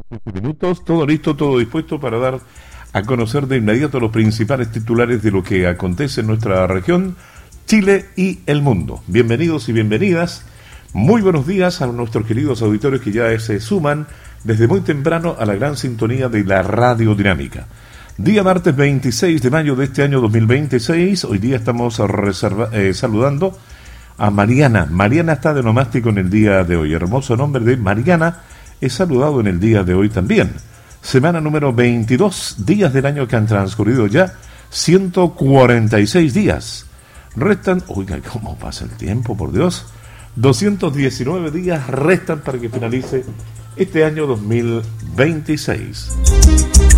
Minutos, todo listo, todo dispuesto para dar a conocer de inmediato los principales titulares de lo que acontece en nuestra región, Chile y el mundo. Bienvenidos y bienvenidas. Muy buenos días a nuestros queridos auditores que ya se suman desde muy temprano a la gran sintonía de la Radio Dinámica. Día martes 26 de mayo de este año 2026. Hoy día estamos saludando a Mariana. Mariana está de nomástico en el día de hoy. Hermoso nombre de Mariana. Es saludado en el día de hoy también. Semana número 22, días del año que han transcurrido ya 146 días. Restan, oiga, cómo pasa el tiempo, por Dios. 219 días restan para que finalice este año 2026.